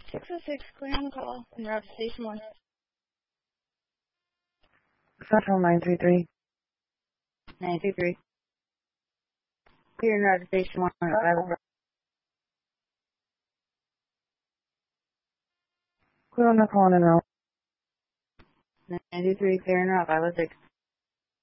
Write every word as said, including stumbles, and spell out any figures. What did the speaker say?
six oh six, clear on the call, and route to station one. Central nine three three. nine three three. Clear and route to station one. Clear on the call and route. nine three three, clear and route five oh six.